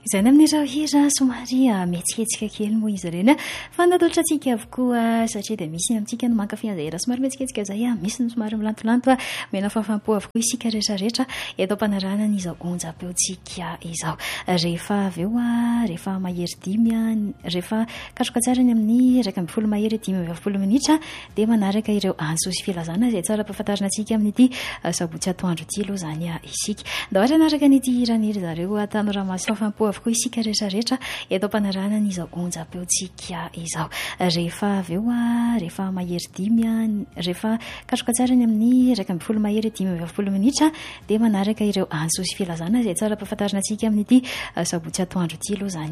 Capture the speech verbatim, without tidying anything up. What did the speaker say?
izany amin'n'ireo hira somary mihetsikehtsika kely moa izy ireny fa natolotra antsika avokoa satria dia misy amintsika no mankafy an'izay hira somary mihetsikehtsika izay a misy ny somary milantolanto a mena fahafaham-po avokoa isika rehetrarehetra eto am-panaranana izao onjam-peontsika izao rehefa avy eo a rehefa mahery dimy a rehefa katroka tsara ny amin'ny raika ambin'ny folo mahery dimy amby folo minitra dia manaraka ireo anso sy filazana izay tsara ampahafantarina antsika amin'ity sabotsy atoandro ity aloha zany a isika da ohatra anaraka n'ity hiraniry zareo tanora masy fahafaham-po avokoa isika rehetrarehetra eto am-panaranana izao onjam-peontsika izao rehefa avy eo a rehefa mahery dimy a rehefa katroka tsara ny amin'ny raika ambin'ny folo mahery dimy amby folo minitra dia manaraka ireo anso sy filazana izay tsara ampahafantarina antsika amin'ity sabotsy atoandro ity aloha zany